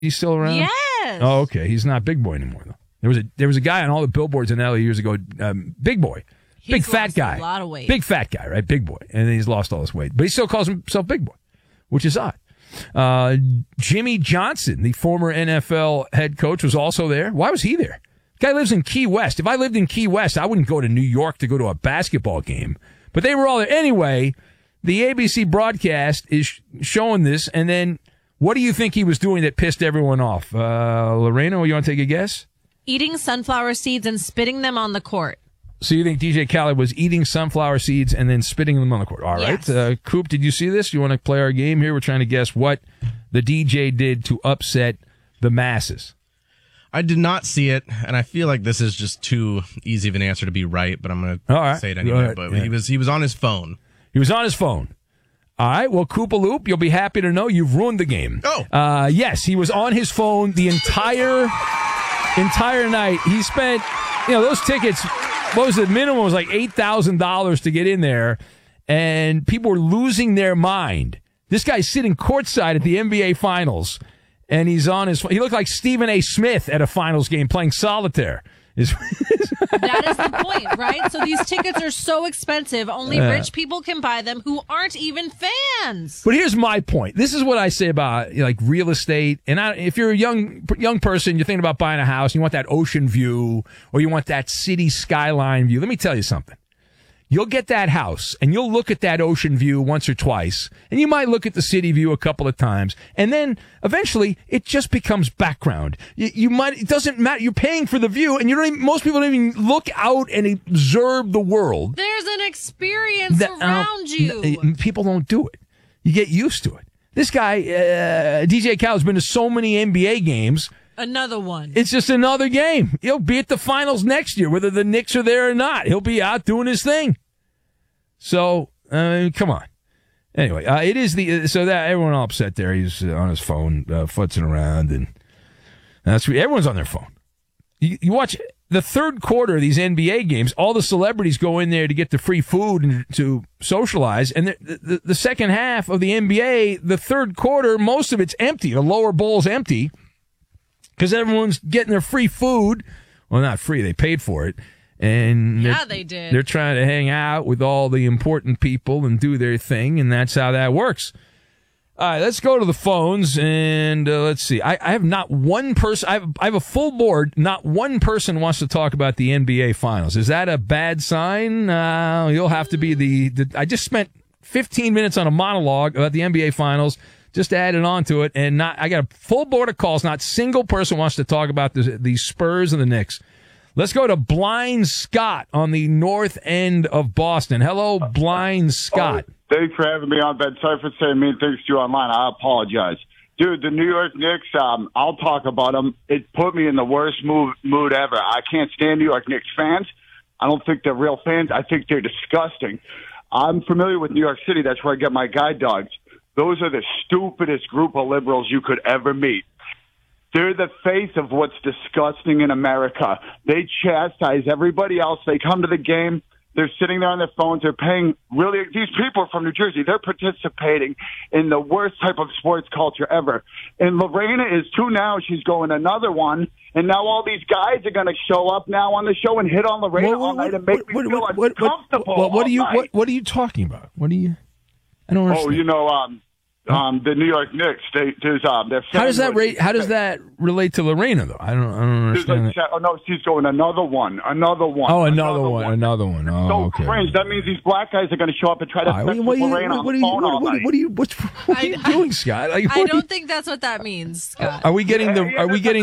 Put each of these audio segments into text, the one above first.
He's still around? Yes. Oh, okay. He's not Big Boy anymore, though. There was a guy on all the billboards in LA years ago, Big Boy. Big fat guy. A lot of weight. Big fat guy, right? Big Boy. And then he's lost all his weight. But he still calls himself Big Boy, which is odd. Jimmy Johnson, the former NFL head coach, was also there. Why was he there? Guy lives in Key West. If I lived in Key West, I wouldn't go to New York to go to a basketball game. But they were all there. Anyway, the ABC broadcast is showing this, and then what do you think he was doing that pissed everyone off? Lorena, you want to take a guess? Eating sunflower seeds and spitting them on the court. So you think DJ Khaled was eating sunflower seeds and then spitting them on the court? All right. Yes. Coop, did you see this? You want to play our game here? We're trying to guess what the DJ did to upset the masses. I did not see it, and I feel like this is just too easy of an answer to be right, but I'm going to say it anyway. But yeah. He was on his phone. He was on his phone. All right. Well, Koopaloop, you'll be happy to know you've ruined the game. Oh. Yes, he was on his phone the entire night. He spent, those tickets, what was the minimum? It was like $8,000 to get in there, and people were losing their mind. This guy's sitting courtside at the NBA Finals, and he's on his phone. He looked like Stephen A. Smith at a finals game playing solitaire. That is the point, right? So these tickets are so expensive, only rich people can buy them who aren't even fans. But here's my point. This is what I say about like real estate. And if you're a young person, you're thinking about buying a house, you want that ocean view or you want that city skyline view. Let me tell you something. You'll get that house and you'll look at that ocean view once or twice, and you might look at the city view a couple of times, and then eventually it just becomes background. It doesn't matter. You're paying for the view, and most people don't even look out and observe the world. There's an experience around you. People don't do it. You get used to it. This guy, DJ Khaled, has been to so many NBA games. Another one. It's just another game. He'll be at the finals next year, whether the Knicks are there or not. He'll be out doing his thing. So, come on. Anyway, it is so that everyone all upset there. He's on his phone, futzing around, and everyone's on their phone. You watch the third quarter of these NBA games. All the celebrities go in there to get the free food and to socialize. And the second half of the NBA, the third quarter, most of it's empty. The lower bowl's empty. Because everyone's getting their free food. Well, not free. They paid for it. And they did. They're trying to hang out with all the important people and do their thing, and that's how that works. All right, let's go to the phones, and let's see. I have not one person. I have a full board. Not one person wants to talk about the NBA Finals. Is that a bad sign? You'll have to be I just spent 15 minutes on a monologue about the NBA Finals. Just added on to it, and I got a full board of calls. Not a single person wants to talk about the Spurs and the Knicks. Let's go to Blind Scott on the north end of Boston. Hello, Blind Scott. Thanks for having me on, Ben. Sorry for saying mean things to you online. I apologize. Dude, the New York Knicks, I'll talk about them. It put me in the worst mood ever. I can't stand New York Knicks fans. I don't think they're real fans. I think they're disgusting. I'm familiar with New York City. That's where I get my guide dogs. Those are the stupidest group of liberals you could ever meet. They're the face of what's disgusting in America. They chastise everybody else. They come to the game. They're sitting there on their phones. They're paying these people are from New Jersey. They're participating in the worst type of sports culture ever. And Lorena is too now. She's going another one. And now all these guys are going to show up now on the show and hit on Lorena all night and make me feel uncomfortable. What are you talking about? I don't understand. The New York Knicks. They're how does that relate to Lorena though? I don't understand. She's going another one. Oh, another one. Oh, so okay. cringe. That means these black guys are going to show up and try to sex with Lorena on the phone all night. What are you doing, Scott? I don't think that's what that means, Scott. Are we getting the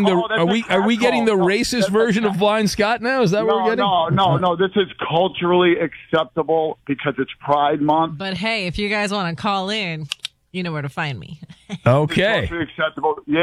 racist version of Blind Scott now? Is that what we're getting? No. This is culturally acceptable because it's Pride Month. But hey, if you guys want to call in, you know where to find me. Okay. It's acceptable. Yeah.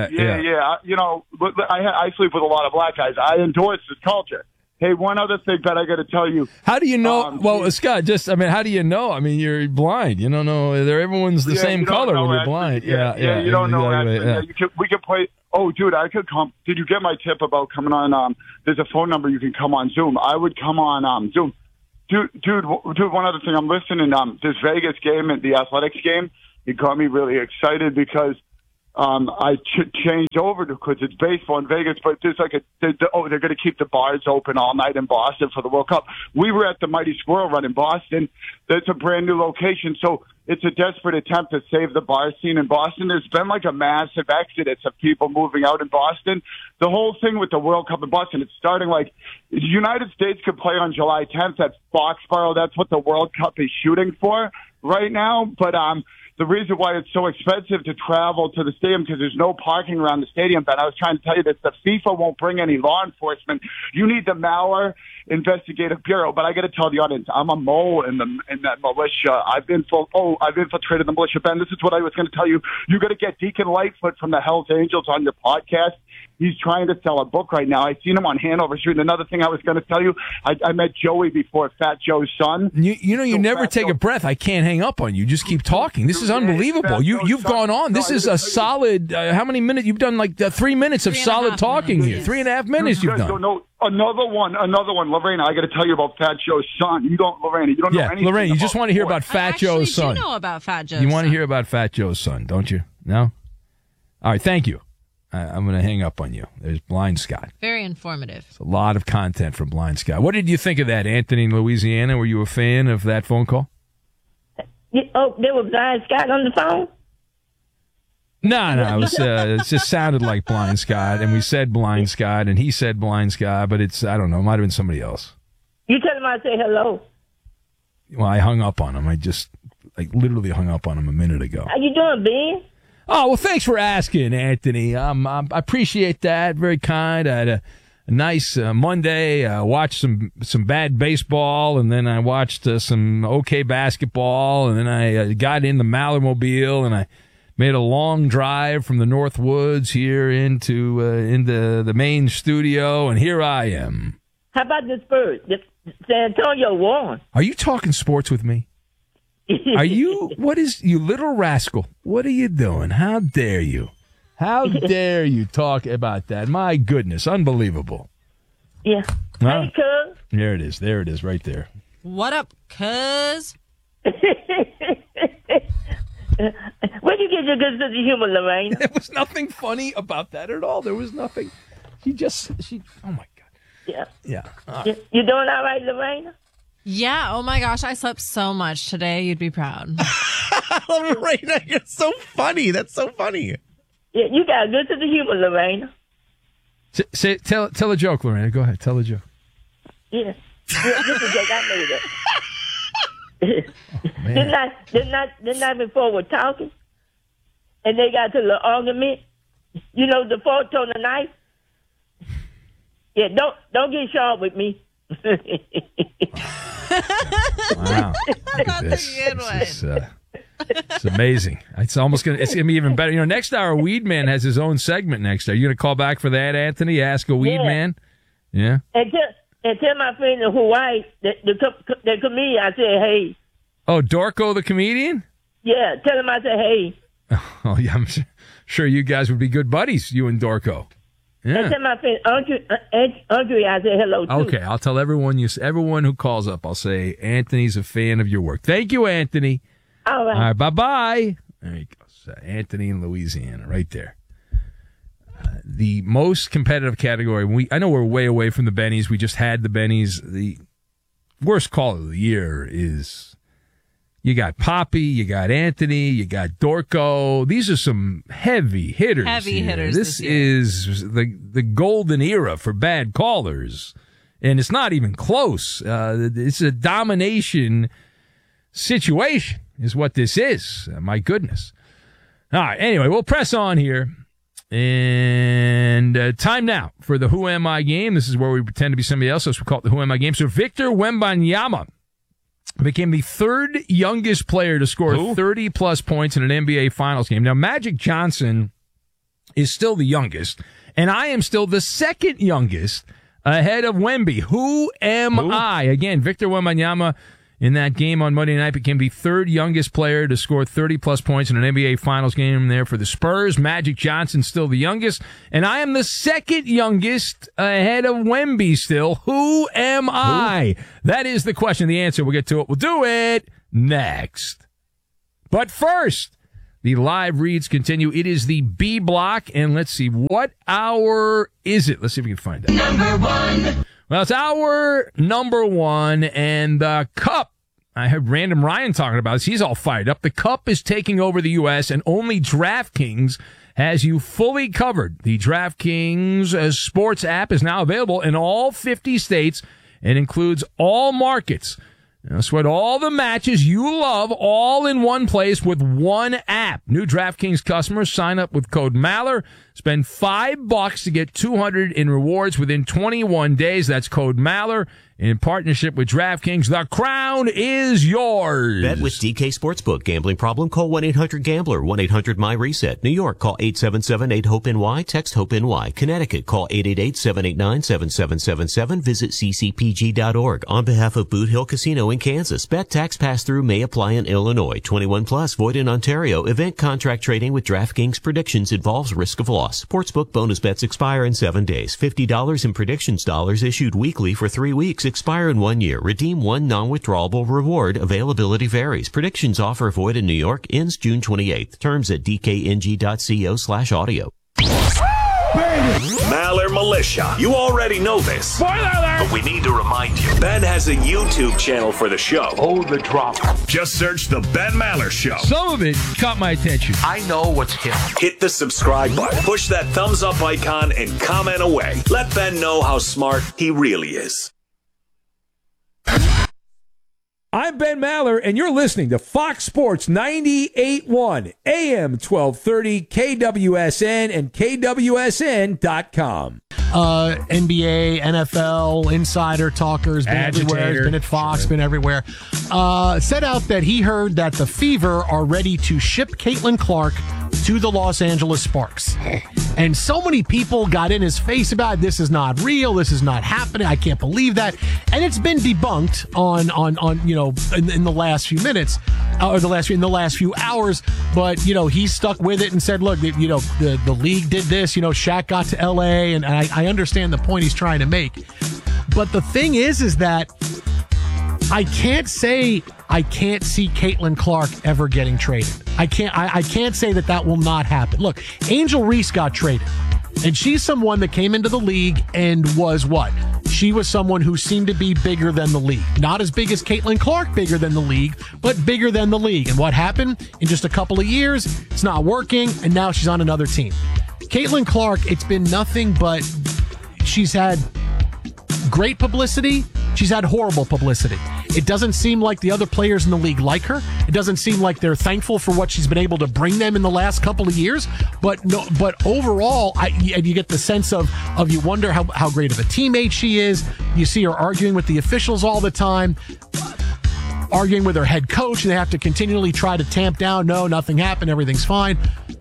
I sleep with a lot of black guys. I endorse this culture. Hey, one other thing that I got to tell you. How do you know? Scott, how do you know? I mean, you're blind. You don't know. Everyone's the same color when you're blind. Yeah. You don't know. Exactly, we can play. Oh, dude, I could come. Did you get my tip about coming on? There's a phone number you can come on Zoom. I would come on Zoom. Dude, one other thing. I'm listening this Vegas game, the Athletics game. It got me really excited because I changed over to because it's baseball in Vegas, but there's like they're going to keep the bars open all night in Boston for the World Cup. We were at the Mighty Squirrel Run in Boston. That's a brand new location, so it's a desperate attempt to save the bar scene in Boston. There's been like a massive exodus of people moving out in Boston. The whole thing with the World Cup in Boston, it's starting like the United States could play on July 10th at Foxborough. That's what the World Cup is shooting for right now, but the reason why it's so expensive to travel to the stadium because there's no parking around the stadium. Ben, I was trying to tell you this: the FIFA won't bring any law enforcement. You need the Malware Investigative Bureau. But I got to tell the audience, I'm a mole in that militia. I've infiltrated the militia. Ben, this is what I was going to tell you. You got to get Deacon Lightfoot from the Hells Angels on your podcast. He's trying to sell a book right now. I seen him on Hanover Street. And another thing I was going to tell you, I met Joey before, Fat Joe's son. You never take a breath. I can't hang up on you. Just keep talking. This is unbelievable. You've gone on. This is a solid. How many minutes? You've done like 3 minutes of solid talking here. 3.5 minutes you've done. No, another one. Lorena, I got to tell you about Fat Joe's son. You don't know anything. Lorena, you just want to hear about Fat Joe's son. I actually do know about Fat Joe's son. You want to hear about Fat Joe's son, don't you? No? All right, thank you. I'm going to hang up on you. There's Blind Scott. Very informative. It's a lot of content from Blind Scott. What did you think of that, Anthony in Louisiana? Were you a fan of that phone call? There was Blind Scott on the phone? No. It just sounded like Blind Scott, and we said Blind Scott, and he said Blind Scott, but I don't know. It might have been somebody else. You tell him I say hello. Well, I hung up on him. I literally hung up on him a minute ago. How you doing, Ben? Oh, well, thanks for asking, Anthony. I appreciate that. Very kind. I had a nice Monday. I watched some bad baseball, and then I watched some okay basketball, and then I got in the Mallermobile, and I made a long drive from the North Woods here into the main studio, and here I am. How about the Spurs? San Antonio won. Are you talking sports with me? Are you? You little rascal? What are you doing? How dare you? How dare you talk about that? My goodness, unbelievable. Yeah. Huh? Hey, cuz. There it is. There it is, right there. What up, cuz? Where'd you get your good sense of humor, Lorraine? There was nothing funny about that at all. There was nothing. She. Oh my God. Yeah. Right. You doing all right, Lorraine? Yeah, oh my gosh, I slept so much today. You'd be proud. Lorena, you're so funny. That's so funny. Yeah, you got a good sense of humor, Lorena. Tell a joke, Lorena. Go ahead, tell a joke. Yeah. This is a joke I made up. Oh, didn't I before we're talking, and they got to the argument. You know, the fork on the knife. Yeah, don't get sharp with me. Wow! Look at this. It's amazing. It's gonna be even better. Next hour, Weed Man has his own segment. Next hour, you gonna call back for that, Anthony? Ask a Weed Man. Yeah. And tell my friend in Hawaii, the comedian, I said, hey. Oh, Dorco the comedian? Yeah, tell him I said, hey. Oh, yeah, I'm sure you guys would be good buddies, you and Dorco. Yeah. And tell my friend Andre, I said hello too. Okay, I'll tell everyone who calls up, I'll say Anthony's a fan of your work. Thank you, Anthony. All right. All right, bye-bye. There you go. So Anthony in Louisiana, right there. The most competitive category. I know we're way away from the Bennies. We just had the Bennies. The worst call of the year is you got Poppy, you got Anthony, you got Dorco. These are some heavy hitters. This is the golden era for bad callers, and it's not even close. It's a domination situation, is what this is. My goodness. All right. Anyway, we'll press on here. And time now for the Who Am I game. This is where we pretend to be somebody else. So we call it the Who Am I game. So Victor Wembanyama became the third youngest player to score 30-plus points in an NBA Finals game. Now, Magic Johnson is still the youngest, and I am still the second youngest ahead of Wemby. Who am I? Again, Victor Wembanyama in that game on Monday night became the third youngest player to score 30-plus points in an NBA Finals game there for the Spurs. Magic Johnson still the youngest, and I am the second youngest ahead of Wemby still. Who am I? That is the question. The answer. We'll get to it. We'll do it next. But first, The live reads continue. It is the B block, and let's see, what hour is it? Let's see if we can find out. Number 1. Well, it's hour number 1, and the Cup, I heard Random Ryan talking about this. He's all fired up. The Cup is taking over the U.S., and only DraftKings has you fully covered. The DraftKings sports app is now available in all 50 states and includes all markets. Now sweat all the matches you love all in one place with one app. New DraftKings customers sign up with code Maller. Spend $5 to get $200 in rewards within 21 days. That's code Maller. In partnership with DraftKings, the crown is yours. Bet with DK Sportsbook. Gambling problem? Call 1-800-GAMBLER. 1-800-MY-RESET. New York, call 877-8-HOPE-NY. Text HOPE-NY. Connecticut, call 888-789-7777. Visit ccpg.org. On behalf of Boot Hill Casino in Kansas, bet tax pass-through may apply in Illinois. 21 plus, void in Ontario. Event contract trading with DraftKings predictions involves risk of loss. Sportsbook bonus bets expire in 7 days. $50 in predictions dollars issued weekly for 3 weeks. Expire in 1 year. Redeem one non-withdrawable reward. Availability varies. Predictions offer void in New York. Ends June 28th. Terms at dkng.co/audio. Maller Militia. You already know this. Spoiler alert! But we need to remind you. Ben has a YouTube channel for the show. Oh, the drop. Just search The Ben Maller Show. Some of it caught my attention. I know what's hip. Hit the subscribe button. Push that thumbs up icon and comment away. Let Ben know how smart he really is. I'm Ben Maller, and you're listening to Fox Sports 98.1 AM 1230 KWSN and KWSN.com. NBA, NFL, insider talkers, been everywhere. He's been at Fox, been everywhere. Set out that he heard that the Fever are ready to ship Caitlin Clark to the Los Angeles Sparks. And so many people got in his face about this is not real, this is not happening, I can't believe that. And it's been debunked on in the last few minutes, or in the last few hours, but he stuck with it and said, look, the league did this, Shaq got to LA, and I understand the point he's trying to make. But the thing is that I can't say I can't see Caitlin Clark ever getting traded. I can't say that will not happen. Look, Angel Reese got traded, and she's someone that came into the league and was what? She was someone who seemed to be bigger than the league. Not as big as Caitlin Clark, bigger than the league, but bigger than the league. And what happened? In just a couple of years, it's not working, and now she's on another team. Caitlin Clark, it's been nothing but she's had great publicity. She's had horrible publicity. It doesn't seem like the other players in the league like her. It doesn't seem like they're thankful for what she's been able to bring them in the last couple of years. But overall, you get the sense of you wonder how great of a teammate she is. You see her arguing with the officials all the time, arguing with her head coach, and they have to continually try to tamp down. No, nothing happened. Everything's fine.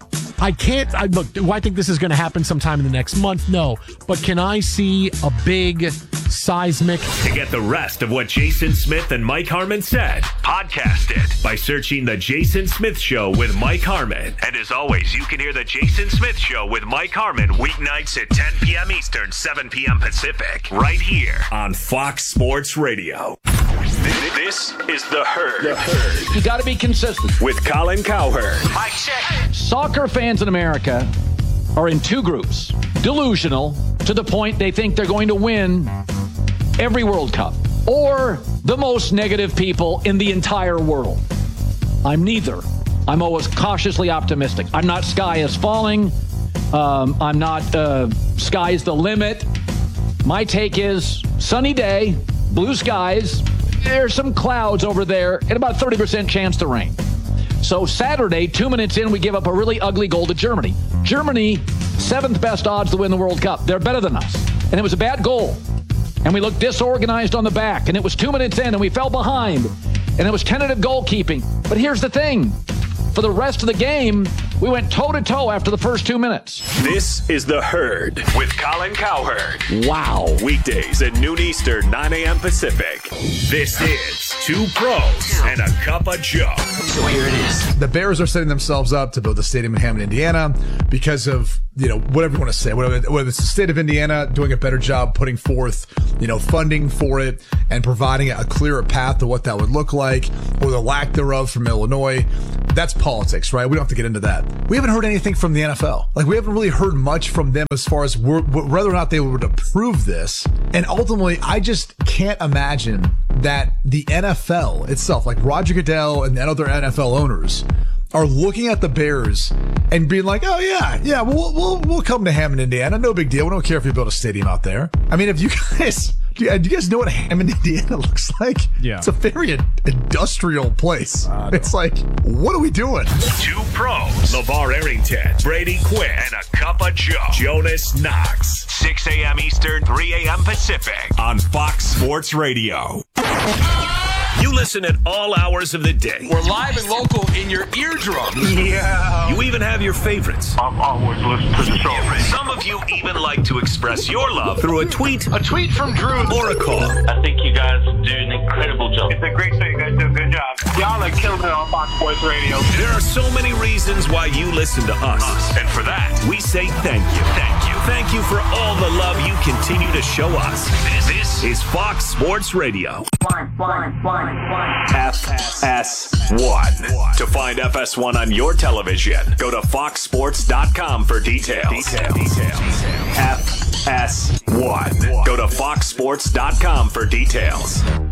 Look, do I think this is going to happen sometime in the next month? No. But can I see a big seismic? To get the rest of what Jason Smith and Mike Harmon said, podcast it by searching The Jason Smith Show with Mike Harmon. And as always, you can hear The Jason Smith Show with Mike Harmon weeknights at 10 p.m. Eastern, 7 p.m. Pacific, right here on Fox Sports Radio. This is The Herd. The Herd. You got to be consistent. With Colin Cowherd. Mike check. Soccer fans in America are in two groups. Delusional to the point they think they're going to win every World Cup. Or the most negative people in the entire world. I'm neither. I'm always cautiously optimistic. I'm not sky is falling. I'm not sky's the limit. My take is sunny day, blue skies. There's some clouds over there and about 30% chance to rain. So Saturday, 2 minutes in, we give up a really ugly goal to Germany. Germany, 7th best odds to win the World Cup. They're better than us. And it was a bad goal. And we looked disorganized on the back. And it was 2 minutes in, and we fell behind. And it was tentative goalkeeping. But here's the thing. For the rest of the game, We went toe-to-toe after the first 2 minutes. This is The Herd with Colin Cowherd. Wow. Weekdays at noon Eastern, 9 a.m. Pacific. This is Two Pros and a Cup of Joe. So here it is. The Bears are setting themselves up to build a stadium in Hammond, Indiana, because of, whatever you want to say, whether it's the state of Indiana doing a better job putting forth, funding for it and providing a clearer path to what that would look like, or the lack thereof from Illinois. That's politics, right? We don't have to get into that. We haven't heard anything from the NFL. We haven't really heard much from them as far as whether or not they would approve this. And ultimately, I just can't imagine that the NFL itself, like Roger Goodell and other NFL owners, are looking at the Bears and being like, oh yeah, we'll come to Hammond, Indiana. No big deal. We don't care if you build a stadium out there. I mean, if you guys... Do you guys know what Hammond, Indiana looks like? Yeah. It's a very industrial place. It's like, what are we doing? Two Pros. LeVar Arrington, Brady Quinn, and a Cup of Joe. Jonas Knox. 6 a.m. Eastern, 3 a.m. Pacific. On Fox Sports Radio. You listen at all hours of the day. We're live and local in your eardrum. Yeah. You even have your favorites. I've always listened to the show. Some of you even like to express your love through a tweet. A tweet from Drew. Or a call. I think you guys do an incredible job. It's a great show. You guys do a good job. Y'all are killing it on Fox Sports Radio. There are so many reasons why you listen to us. And for that, we say thank you. Thank you. Thank you for all the love you continue to show us. This is Fox Sports Radio. FS1. To find FS1 on your television, go to foxsports.com for details. FS1. Go to foxsports.com for details.